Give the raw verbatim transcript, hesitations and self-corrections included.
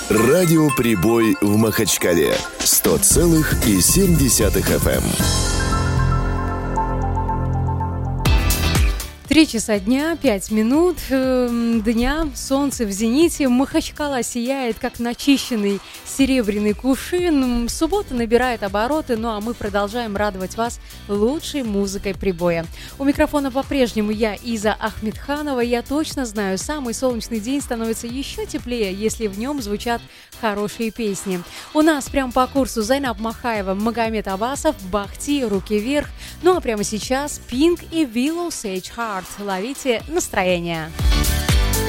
Радио «Прибой» в Махачкале. сто целых семь десятых эф эм. Три часа дня, пять минут э, дня, солнце в зените, Махачкала сияет, как начищенный серебряный кувшин. Суббота набирает обороты, ну а мы продолжаем радовать вас лучшей музыкой прибоя. У микрофона по-прежнему я, Иза Ахмедханова. Я точно знаю, самый солнечный день становится еще теплее, если в нем звучат хорошие песни. У нас прямо по курсу Зайнаб Махаева, Магомед Абасов, Бахти, Руки вверх. Ну а прямо сейчас Pink и Willow Sage Heart. Ловите настроение.